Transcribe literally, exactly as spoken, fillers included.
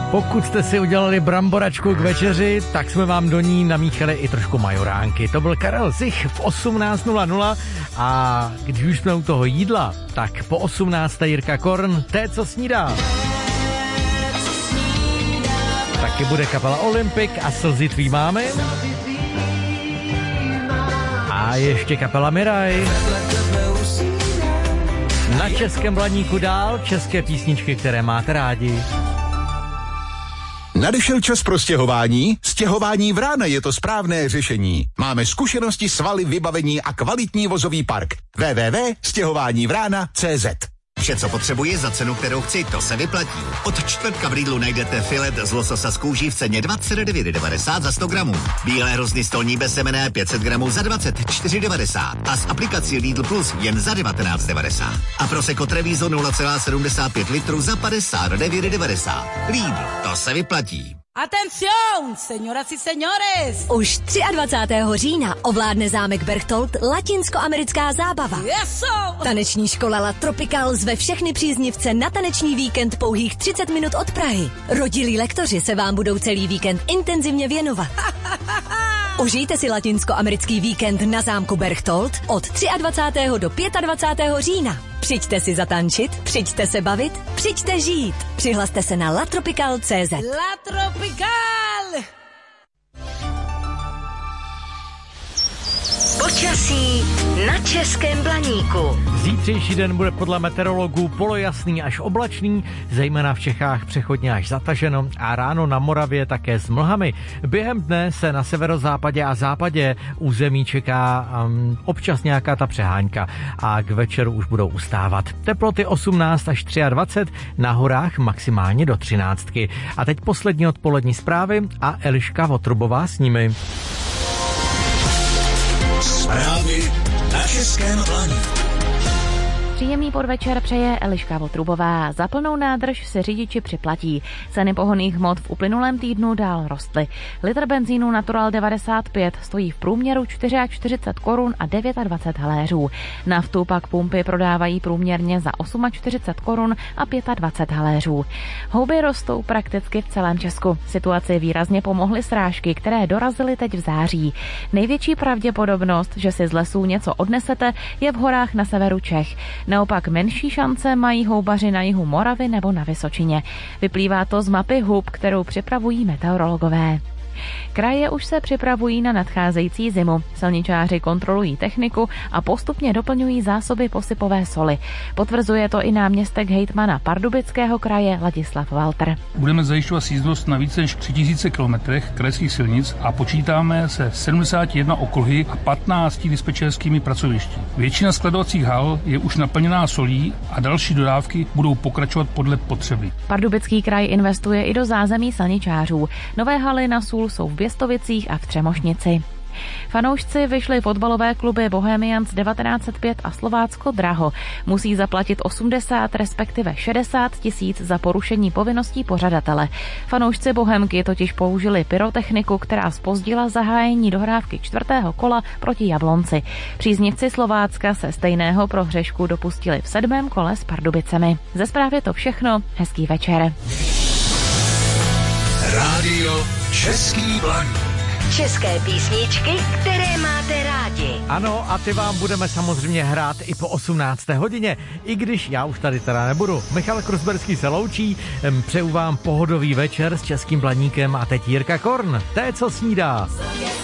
Pokud jste si udělali bramboračku k večeři, tak jsme vám do ní namíchali i trošku majoránky. To byl Karel Zich v osmnáct nula nula a když už jsme u toho jídla, tak po osmnácté Jirka Korn, té, co snídá. Taky bude kapela Olympic a Slzy tvý mámy. A ještě kapela Miraj. Na Českém blaníku dál české písničky, které máte rádi. Nadešel čas pro stěhování? Stěhování Vrána je to správné řešení. Máme zkušenosti, svaly, vybavení a kvalitní vozový park. w w w tečka stěhování vrána tečka c z. Vše, co potřebuji za cenu, kterou chci, to se vyplatí. Od čtvrtka v Lidlu najdete filet z lososa z kůží v ceně dvacet devět devadesát za sto gramů. Bílé hrozny stolní bezsemenné pět set gramů za dvacet čtyři devadesát. A s aplikací Lidl Plus jen za devatenáct devadesát. A Prosecco Treviso nula celá sedmdesát pět litrů za padesát devět devadesát. Lidl, to se vyplatí. Atención, señoras y señores! Už dvacátého třetího října ovládne zámek Berchtold latinskoamerická zábava. Eso! Taneční škola La Tropical zve všechny příznivce na taneční víkend pouhých třicet minut od Prahy. Rodilí lektoři se vám budou celý víkend intenzivně věnovat. Užijte si latinskoamerický víkend na zámku Berchtold od dvacátého třetího do dvacátého pátého října. Přijďte si zatančit, přijďte se bavit, přijďte žít. Přihlaste se na latropical tečka cé zet. La Tropical! Počasí na Českém blaníku. Zítřejší den bude podle meteorologů polojasný až oblačný, zejména v Čechách přechodně až zataženo a ráno na Moravě také s mlhami. Během dne se na severozápadě a západě území čeká um, občas nějaká ta přehánka a k večeru už budou ustávat. Teploty osmnáct až dvacet tři, na horách maximálně do třináctky. A teď poslední odpolední zprávy a Eliška Votrubová s nimi. Zprávy na Českém blaníku. Příjemný podvečer přeje Eliška Votrubová. Za plnou nádrž se řidiči připlatí. Ceny pohonných hmot v uplynulém týdnu dál rostly. Litr benzínu Natural devadesát pět stojí v průměru čtyřicet čtyři korun a dvacet devět haléřů. Naftu pak pumpy prodávají průměrně za čtyřicet osm korun a dvacet pět haléřů. Houby rostou prakticky v celém Česku. Situaci výrazně pomohly srážky, které dorazily teď v září. Největší pravděpodobnost, že si z lesů něco odnesete, je v horách na severu Čech. Naopak menší šance mají houbaři na jihu Moravy nebo na Vysočině. Vyplývá to z mapy hub, kterou připravují meteorologové. Kraje už se připravují na nadcházející zimu. Silničáři kontrolují techniku a postupně doplňují zásoby posypové soli. Potvrzuje to i náměstek hejtmana Pardubického kraje Ladislav Walter. Budeme zajišťovat sjízdnost na více než tři tisíce kilometrech krajských silnic a počítáme se sedmdesáti jedné okruhy a patnácti dispečerskými pracovišti. Většina skladovacích hal je už naplněná solí a další dodávky budou pokračovat podle potřeby. Pardubický kraj investuje i do zázemí silničářů. Nové haly na sůl jsou v Běstovicích a v Třemošnici. Fanoušci vyšli fotbalové kluby Bohemians devatenáct set pět a Slovácko draho. Musí zaplatit osmdesát, respektive šedesát tisíc za porušení povinností pořadatele. Fanoušci Bohemky totiž použili pyrotechniku, která zpozdila zahájení dohrávky čtvrtého kola proti Jablonci. Příznivci Slovácka se stejného prohřešku dopustili v sedmém kole s Pardubicemi. Ze zprávy je to všechno. Hezký večer. Rádio Český blaník. České písničky, které máte rádi. Ano, a ty vám budeme samozřejmě hrát i po osmnácté hodině, i když já už tady teda nebudu. Michal Krusberský se loučí, přeju vám pohodový večer s Českým blaníkem a teď Jirka Korn, té, co snídá.